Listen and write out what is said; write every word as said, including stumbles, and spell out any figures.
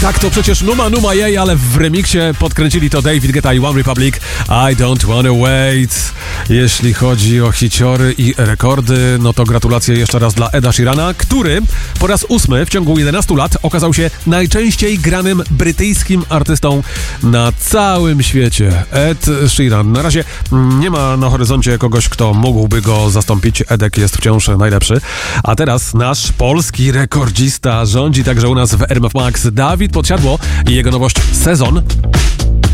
Tak, to przecież Numa Numa jej, ale w remiksie podkręcili to David Guetta i One Republic. I don't wanna wait. Jeśli chodzi o hiciory i rekordy, no to gratulacje jeszcze raz dla Eda Sheerana, który po raz ósmy w ciągu jedenastu lat okazał się najczęściej granym brytyjskim artystą na całym świecie. Ed Sheeran. Na razie nie ma na horyzoncie kogoś, kto mógłby go zastąpić. Edek jest wciąż najlepszy. A teraz nasz polski rekordzista rządzi także u nas w R M F Max. Dawid Podsiadło i jego nowość Sezon.